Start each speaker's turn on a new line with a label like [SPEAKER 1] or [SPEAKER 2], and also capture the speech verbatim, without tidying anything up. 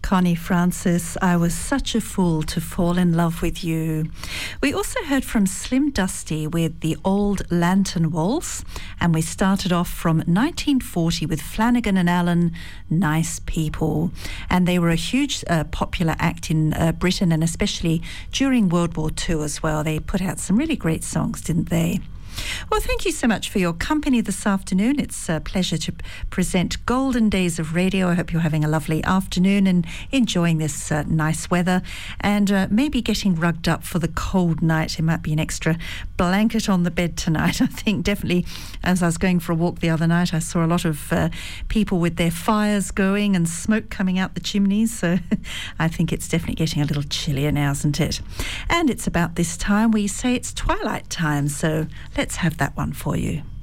[SPEAKER 1] Connie Francis, I Was Such a Fool to Fall in Love with You. We also heard from Slim Dusty with The Old Lantern Waltz, and we started off from nineteen forty with Flanagan and Allen, Nice People. And they were a huge uh, popular act in uh, Britain, and especially during World War Two as well. They put out some really great songs, didn't they? Well, thank you so much for your company this afternoon. It's a pleasure to present Golden Days of Radio. I hope you're having a lovely afternoon and enjoying this uh, nice weather, and uh, maybe getting rugged up for the cold night. There might be an extra blanket on the bed tonight. I think definitely, as I was going for a walk the other night, I saw a lot of uh, people with their fires going and smoke coming out the chimneys. So I think it's definitely getting a little chillier now, isn't it? And it's about this time we say it's twilight time. So let's have that one for you.